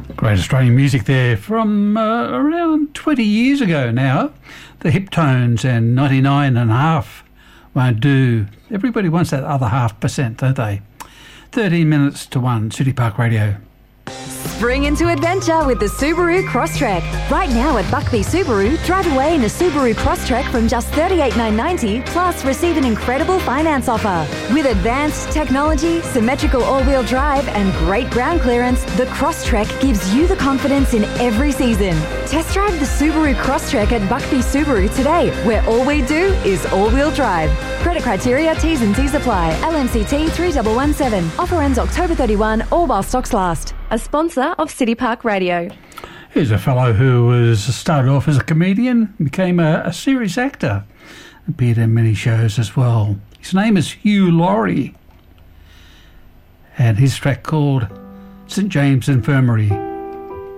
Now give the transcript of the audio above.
Great Australian music there from around 20 years ago now. The Hiptones and 99.5 won't do. Everybody wants that other 0.5%, don't they? 13 minutes to 1, City Park Radio. Spring into adventure with the Subaru Crosstrek. Right now at Buckby Subaru, drive away in a Subaru Crosstrek from just $38,990, plus receive an incredible finance offer. With advanced technology, symmetrical all-wheel drive and great ground clearance, the Crosstrek gives you the confidence in every season. Test drive the Subaru Crosstrek at Buckby Subaru today, where all we do is all-wheel drive. Credit criteria, T's and C's apply. LMCT 3117. Offer ends October 31, all while stocks last. A sponsor of City Park Radio. Here's a fellow who started off as a comedian, became a serious actor, appeared in many shows as well. His name is Hugh Laurie, and his track called St James Infirmary.